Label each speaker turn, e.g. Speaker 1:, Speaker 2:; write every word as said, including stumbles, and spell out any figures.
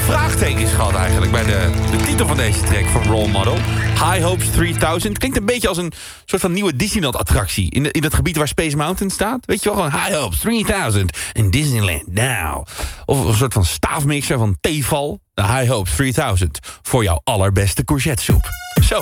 Speaker 1: vraagtekens gehad eigenlijk bij de, de titel van deze track van Role Model. High Hopes drietaduizend. Klinkt een beetje als een soort van nieuwe Disneyland-attractie. In, de, in het gebied waar Space Mountain staat. Weet je wel, gewoon High Hopes drietaduizend in Disneyland Now. Of een soort van staafmixer van Tefal. De High Hopes drietaduizend voor jouw allerbeste courgettesoep.